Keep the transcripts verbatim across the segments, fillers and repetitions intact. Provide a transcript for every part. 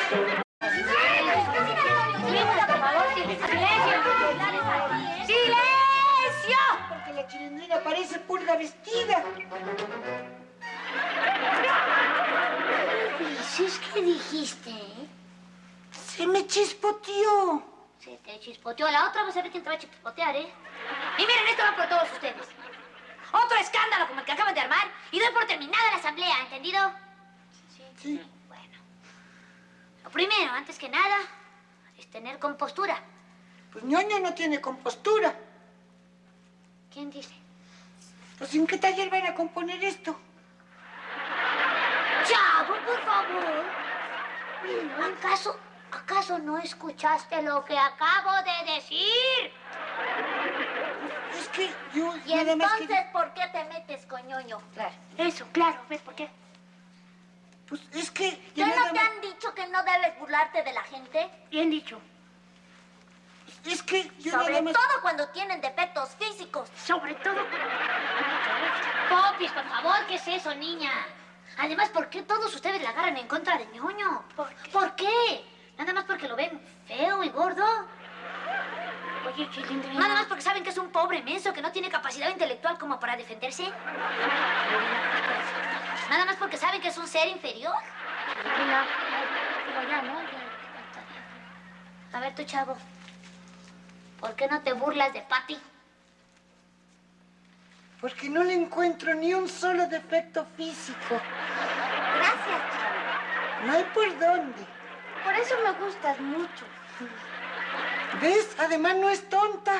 ¡Silencio! Porque la chilindrina parece pulga vestida. Dices, ¿qué dijiste? Se me chispoteó. Se te chispoteó. La otra vez a ver quién te va a chispotear, ¿eh? Y miren, esto va por todos ustedes. Otro escándalo como el que acaban de armar y doy por terminada la asamblea, ¿entendido? Sí. Sí. Bueno. Lo primero, antes que nada, es tener compostura. Pues ñoño no tiene compostura. ¿Quién dice? Pues ¿en qué taller van a componer esto? Chavo, por favor. ¿Acaso, acaso no escuchaste lo que acabo de decir? Es que yo ¿Y nada más entonces que... por qué te metes con ñoño? Claro. Eso, claro. ¿Ves por qué? Pues es que... ¿Qué yo no nada te más- han dicho que no debes burlarte de la gente? Bien dicho. Es que yo Sobre nada más... todo cuando tienen defectos físicos. Sobre todo... Popis, por favor, ¿qué es eso, niña? Además, ¿por qué todos ustedes la agarran en contra de ñoño? ¿Por qué? ¿Por qué? ¿Nada más porque lo ven feo y gordo? Oye, Chilindrina... ¿Nada más porque saben que es un pobre menso que no tiene capacidad intelectual como para defenderse? ¿Nada más porque saben que es un ser inferior? Chilindrina, pero ya, ¿no? Ya, está bien. A ver, tú, chavo, ¿por qué no te burlas de Patty? Porque no le encuentro ni un solo defecto físico. Gracias, chavo. No hay por dónde. Por eso me gustas mucho. ¿Ves? Además no es tonta.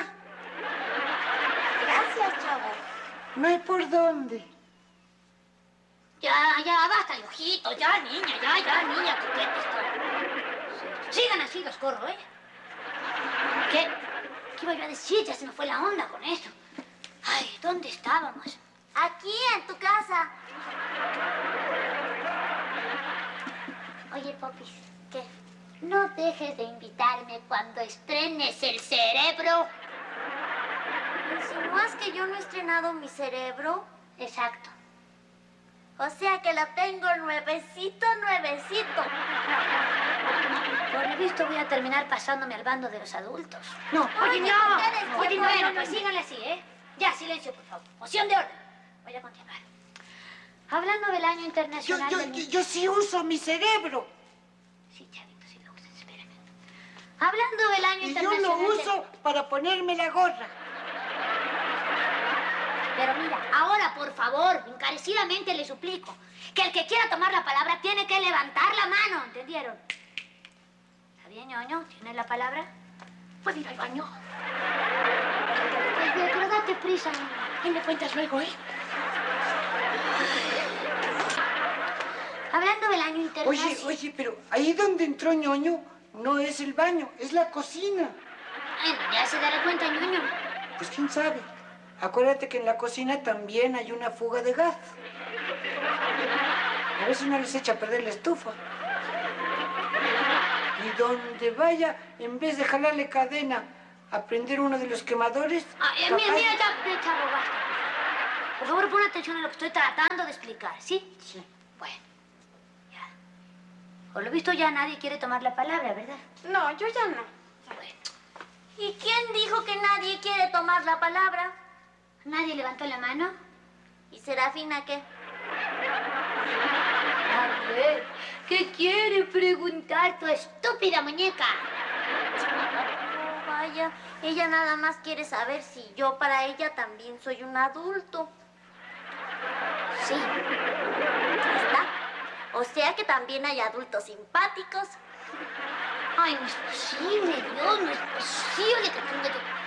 Gracias, chavo. No hay por dónde. Ya, ya, basta de ojitos, ya, niña, ya, ya, niña, coquetes. Sigan así, los corro, ¿eh? ¿Qué? ¿Qué iba yo a decir? Ya se me fue la onda con esto. Ay, ¿dónde estábamos? Aquí, en tu casa. Oye, Popis, ¿qué? No dejes de invitarme cuando estrenes el cerebro. ¿Insinúas que yo no he estrenado mi cerebro? Exacto. O sea que lo tengo nuevecito, nuevecito. Por lo visto voy a terminar pasándome al bando de los adultos. No, Oye, Oye, no. ustedes, Oye, ¿qué no, bueno? bueno, pues síganle así, ¿eh? Ya, silencio, por favor. Moción de orden. Voy a continuar. Hablando del año yo, internacional yo, del... yo, yo sí uso mi cerebro. Sí, chavito, sí lo usas, espérame. Hablando del año Y yo internacional lo del- uso para ponerme la gorra. Pero mira, ahora, por favor, encarecidamente le suplico que el que quiera tomar la palabra tiene que levantar la mano, ¿entendieron? ¿Está bien, ñoño? ¿Tienes la palabra? ¿Puedo ir al baño? Pues bien, pero date prisa, niño. Ahí me cuentas luego, ¿eh? Hablando del año Oye, internacional... oye, pero ahí donde entró ñoño no es el baño, es la cocina. Bueno, ya se dará cuenta, ñoño. Pues quién sabe. Acuérdate que en la cocina también hay una fuga de gas. A ver si no les echa a perder la estufa. Y donde vaya, en vez de jalarle cadena a prender uno de los quemadores... Ah, eh, mira, capaz- mira, ya, ya, chavo, basta. Por favor, pon atención a lo que estoy tratando de explicar, ¿sí? Sí. Bueno, ya. Por lo visto ya nadie quiere tomar la palabra, ¿verdad? No, yo ya no. Bueno, ¿Y quién dijo que nadie quiere tomar la palabra? ¿nadie levantó la mano? ¿Y Serafina qué? A ver, ¿qué quiere preguntar tu estúpida muñeca? Oh, vaya, ella nada más quiere saber si yo para ella también soy un adulto. Sí. ¿Está? O sea que también hay adultos simpáticos. Ay, no es posible, Dios, no es posible que tenga que...